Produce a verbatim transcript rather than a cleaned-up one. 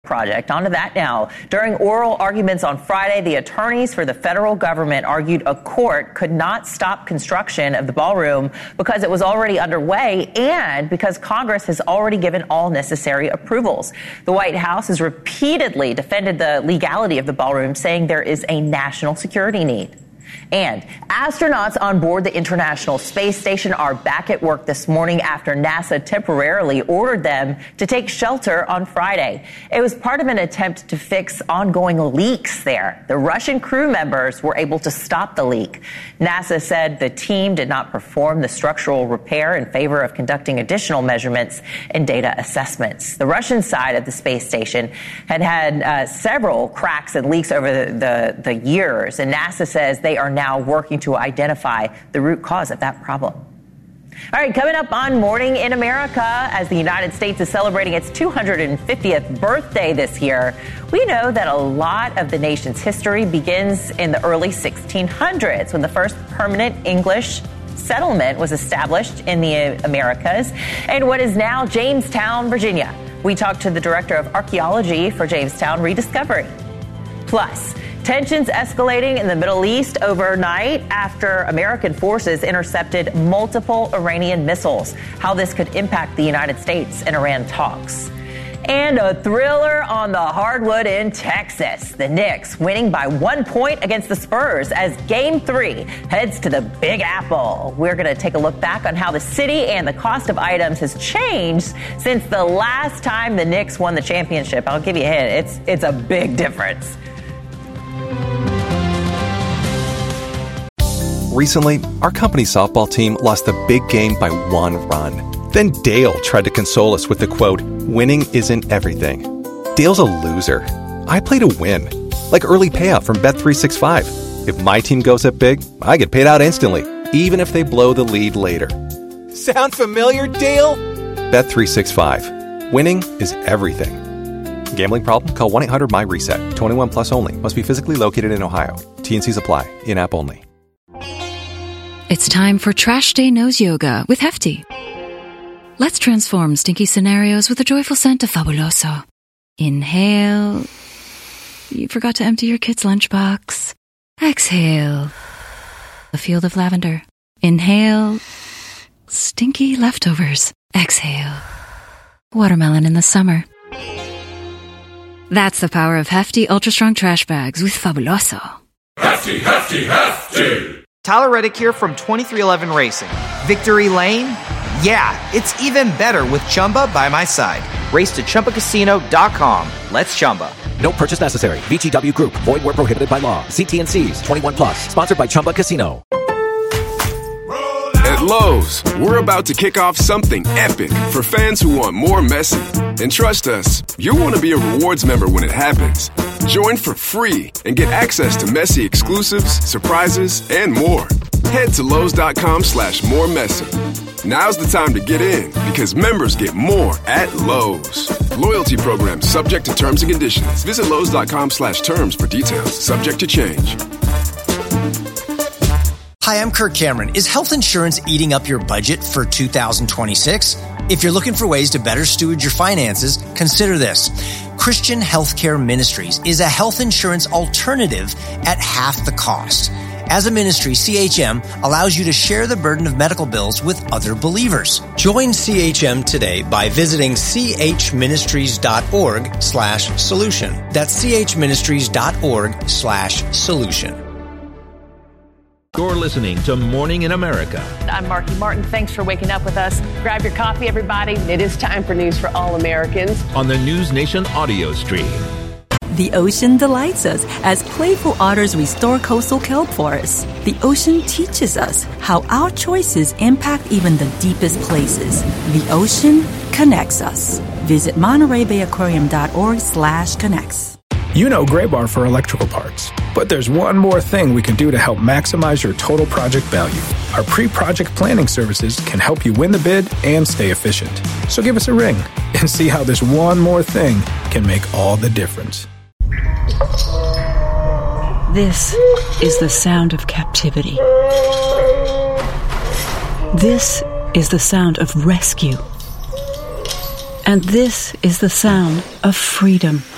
project. On to that now. During oral arguments on Friday, the attorneys for the federal government argued a court could not stop construction of the ballroom because it was already underway and because Congress has already given all necessary approvals. The White House has repeatedly defended the legality of the ballroom, saying there is a national security need. And astronauts on board the International Space Station are back at work this morning after NASA temporarily ordered them to take shelter on Friday. It was part of an attempt to fix ongoing leaks there. The Russian crew members were able to stop the leak. NASA said the team did not perform the structural repair in favor of conducting additional measurements and data assessments. The Russian side of the space station had had uh, several cracks and leaks over the, the, the years, and NASA says they are now working to identify the root cause of that problem. All right, coming up on Morning in America, as the United States is celebrating its two hundred fiftieth birthday this year, we know that a lot of the nation's history begins in the early sixteen hundreds when the first permanent English settlement was established in the Americas and what is now Jamestown, Virginia. We talked to the director of archaeology for Jamestown Rediscovery. Plus, tensions escalating in the Middle East overnight after American forces intercepted multiple Iranian missiles. How this could impact the United States and Iran talks. And a thriller on the hardwood in Texas. The Knicks winning by one point against the Spurs as Game three heads to the Big Apple. We're going to take a look back on how the city and the cost of items has changed since the last time the Knicks won the championship. I'll give you a hint. It's, it's a big difference. Recently, our company's softball team lost the big game by one run. Then Dale tried to console us with the quote, "Winning isn't everything." Dale's a loser. I play to win. Like early payout from Bet three sixty-five. If my team goes up big, I get paid out instantly, even if they blow the lead later. Sound familiar, Dale? Bet three sixty-five. Winning is everything. Gambling problem? Call one eight hundred M Y reset. twenty-one plus only. Must be physically located in Ohio. T and Cs apply. In-app only. It's time for Trash Day Nose Yoga with Hefty. Let's transform stinky scenarios with a joyful scent of Fabuloso. Inhale. You forgot to empty your kid's lunchbox. Exhale. A field of lavender. Inhale. Stinky leftovers. Exhale. Watermelon in the summer. That's the power of Hefty Ultra Strong Trash Bags with Fabuloso. Hefty, Hefty, Hefty! Tyler Reddick here from twenty-three eleven Racing. Victory Lane? Yeah, it's even better with Chumba by my side. Race to Chumba Casino dot com. Let's Chumba. No purchase necessary. V G W Group. Void where prohibited by law. See T and C's. twenty-one plus. Sponsored by Chumba Casino. At Lowe's, we're about to kick off something epic for fans who want more Messi. And trust us, you'll want to be a rewards member when it happens. Join for free and get access to Messi exclusives, surprises, and more. Head to Lowe's.com slash more Messi. Now's the time to get in because members get more at Lowe's. Loyalty program subject to terms and conditions. Visit Lowe's.com slash terms for details. Subject to change. Hi, I'm Kirk Cameron. Is health insurance eating up your budget for two thousand twenty-six? If you're looking for ways to better steward your finances, consider this. Christian Healthcare Ministries is a health insurance alternative at half the cost. As a ministry, C H M allows you to share the burden of medical bills with other believers. Join C H M today by visiting chministries.org slash solution. That's chministries.org slash solution. You're listening to Morning in America. I'm Marky Martin. Thanks for waking up with us. Grab your coffee, everybody. It is time for News for All Americans. On the News Nation audio stream. The ocean delights us as playful otters restore coastal kelp forests. The ocean teaches us how our choices impact even the deepest places. The ocean connects us. Visit Monterey Bay Aquarium dot org slash connects. You know Graybar for electrical parts. But there's one more thing we can do to help maximize your total project value. Our pre-project planning services can help you win the bid and stay efficient. So give us a ring and see how this one more thing can make all the difference. This is the sound of captivity. This is the sound of rescue. And this is the sound of freedom.